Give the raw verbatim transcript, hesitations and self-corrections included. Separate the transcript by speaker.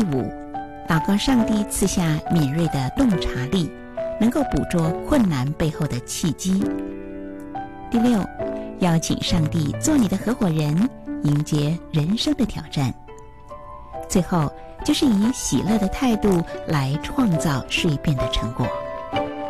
Speaker 1: 第五，祷告上帝赐下敏锐的洞察力，能够捕捉困难背后的契机。第六，邀请上帝做你的合伙人，迎接人生的挑战。最后，就是以喜乐的态度来创造蜕变的成果。